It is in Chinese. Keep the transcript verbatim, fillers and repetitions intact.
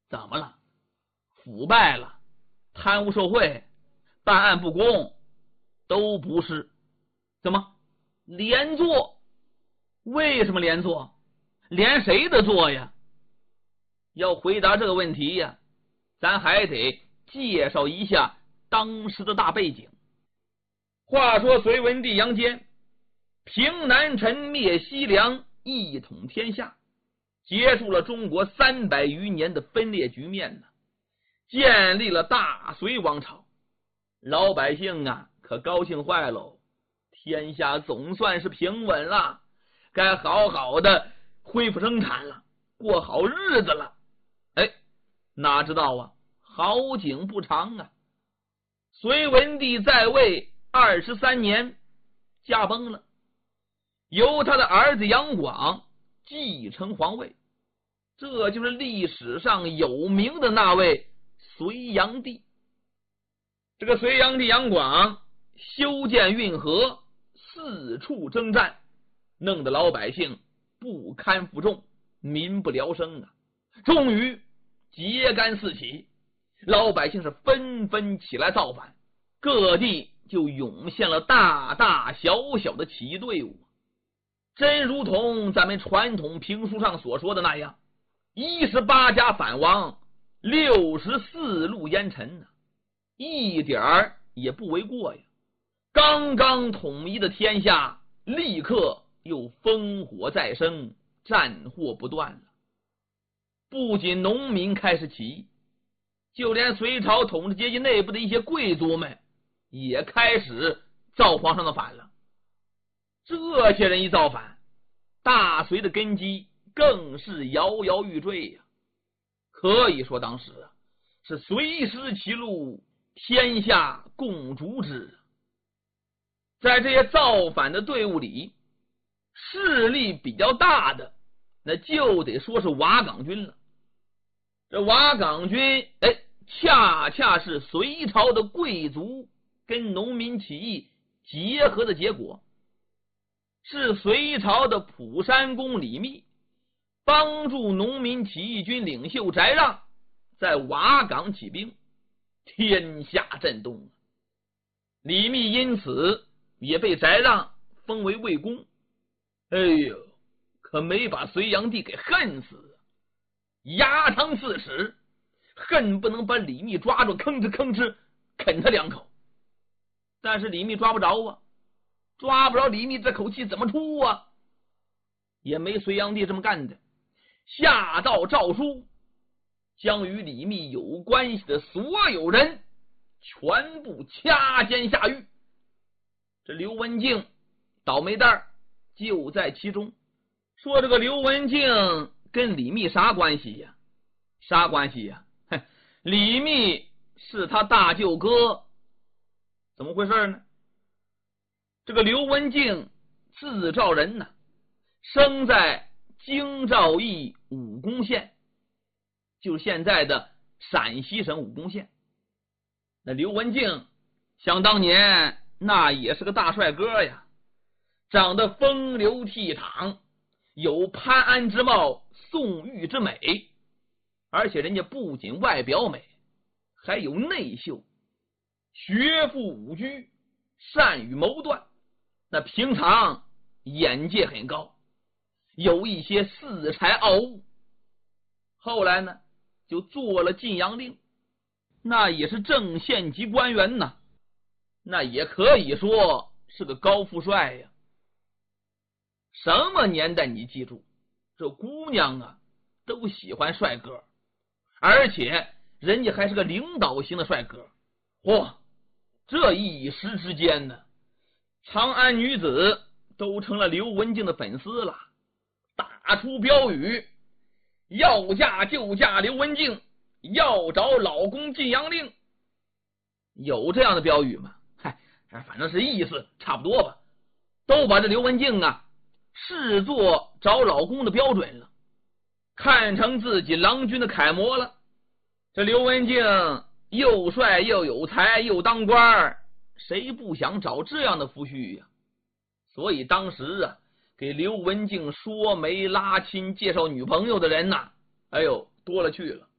怎么了？腐败了，贪污受贿，办案不公？都不是。怎么连坐？为什么连坐？连谁的坐呀？要回答这个问题呀，咱还得介绍一下当时的大背景。话说隋文帝杨坚平南陈，灭西凉，一统天下，结束了中国三百余年的分裂局面呢，建立了大隋王朝。老百姓啊可高兴坏喽，天下总算是平稳了，该好好的恢复生产了，过好日子了。哎，哪知道啊，好景不长啊！隋文帝在位二十三年，驾崩了，由他的儿子杨广继承皇位，这就是历史上有名的那位隋炀帝。这个隋炀帝杨广修建运河，四处征战，弄得老百姓不堪负重，民不聊生啊！终于秸秆四起，老百姓是纷纷起来造反，各地就涌现了大大小小的起义队伍。真如同咱们传统评书上所说的那样，一十八家反王，六十四路烟尘呢，一点儿也不为过呀！刚刚统一的天下，立刻又烽火再生，战祸不断了。不仅农民开始起义，就连隋朝统治阶级内部的一些贵族们也开始造皇上的反了。这些人一造反，大隋的根基更是摇摇欲坠呀！可以说当时啊，是隋失其路，天下共逐之。在这些造反的队伍里，势力比较大的，那就得说是瓦岗军了。这瓦岗军，哎，恰恰是隋朝的贵族跟农民起义结合的结果，是隋朝的普山公李密帮助农民起义军领袖翟让在瓦岗起兵，天下震动。李密因此也被翟让封为魏公。哎呦，可没把隋炀帝给恨死，牙长四尺，恨不能把李密抓住，吭哧吭哧啃他两口。但是李密抓不着啊，抓不着李密，这口气怎么出啊？也没隋炀帝这么干的，下诏诏书，将与李密有关系的所有人全部掐尖下狱。这刘文静倒霉蛋就在其中。说这个刘文静跟李密啥关系呀？啥关系呀？李密是他大舅哥。怎么回事呢？这个刘文静字兆人呢，生在京兆邑武功县，就是现在的陕西省武功县。那刘文静想当年那也是个大帅哥呀，长得风流倜傥，有潘安之貌，宋玉之美，而且人家不仅外表美，还有内秀，学富五车，善于谋断，那平常眼界很高，有一些恃才傲物。后来呢，就做了晋阳令，那也是正县级官员呐，那也可以说是个高富帅呀。什么年代你记住，这姑娘啊都喜欢帅哥，而且人家还是个领导型的帅哥。嚯，这一时之间呢，长安女子都成了刘文静的粉丝了，打出标语：要嫁就嫁刘文静，要找老公晋阳令。有这样的标语吗？嗨，反正是意思差不多吧，都把这刘文静啊视作找老公的标准了，看成自己郎君的楷模了。这刘文静又帅又有才又当官，谁不想找这样的夫婿呀？所以当时啊，给刘文静说媒拉亲介绍女朋友的人呐、啊，哎呦多了去了。